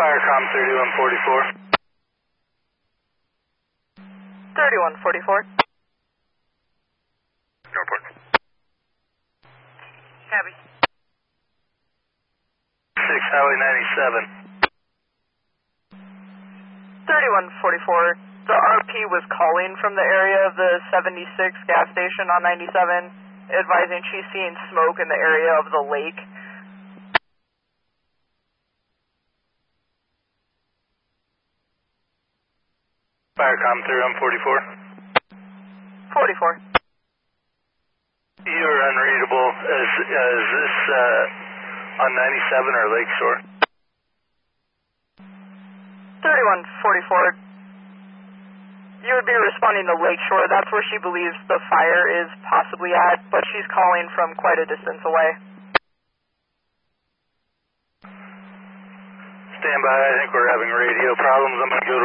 Firecom 3144. 3144. Airport. Cabby. 6 Highway 97. 3144. The RP was calling from the area of the 76 gas station on 97, advising she's seeing smoke in the area of the lake. Firecom 3144. 44. You are unreadable. Is this on 97 or Lakeshore? 3144. You would be responding to Lakeshore. That's where she believes the fire is possibly at, but she's calling from quite a distance away. Stand by. I think we're having radio problems. I'm going to go